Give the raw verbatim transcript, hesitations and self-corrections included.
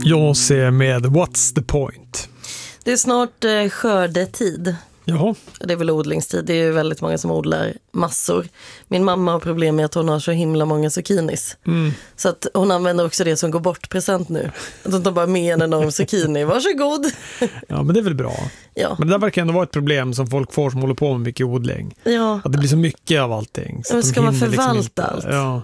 Jag ser med What's the point? Det är snart eh, skördetid. Jaha. Det är väl odlingstid. Det är ju väldigt många som odlar massor. Min mamma har problem med att hon har så himla många zucchinis. Mm. Så att hon använder också det som går bort present nu. Att hon tar bara med en enorm zucchini. Varsågod! Ja, men det är väl bra. Ja. Men det där verkar ändå vara ett problem som folk får som håller på med mycket odling. Ja. Att det blir så mycket av allting. Så men ska man liksom förvalta inte, allt? Ja.